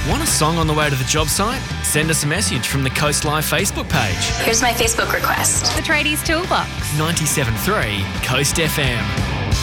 Want a song on the way to the job site? Send us a message from the Coast Live Facebook page. Here's my Facebook request. The Tradies Toolbox. 97.3 Coast FM.